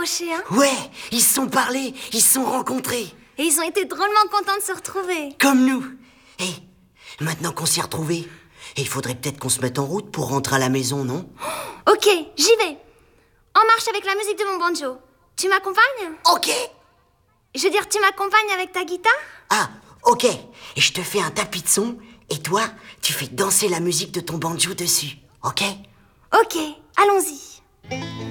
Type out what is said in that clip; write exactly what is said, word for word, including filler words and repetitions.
raccroché, hein? Ouais, ils se sont parlé, ils se sont rencontrés. Et ils ont été drôlement contents de se retrouver. Comme nous. Hé, maintenant qu'on s'est retrouvés, il faudrait peut-être qu'on se mette en route pour rentrer à la maison, non? Ok, j'y vais. En marche avec la musique de mon banjo. Tu m'accompagnes? Ok. Je veux dire, tu m'accompagnes avec ta guitare? Ah, ok. Et je te fais un tapis de son, et toi, tu fais danser la musique de ton banjo dessus, ok? Ok, allons-y.